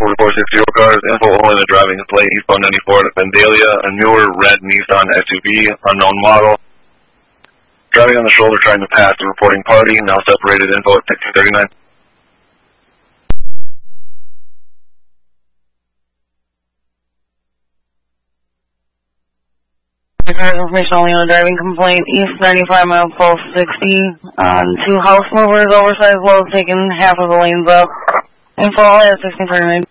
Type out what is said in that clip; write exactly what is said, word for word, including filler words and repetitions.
forty-four sixty cars, info only the driving complaint, eastbound ninety-four at Vandalia, a newer red Nissan S U V, unknown model. Driving on the shoulder trying to pass the reporting party, now separated, info at sixty thirty-nine. Information only on a driving complaint, East ninety-five mile pulse sixty, um, two house movers, oversized load taking half of the lanes up. Info only at sixteen thirty-nine.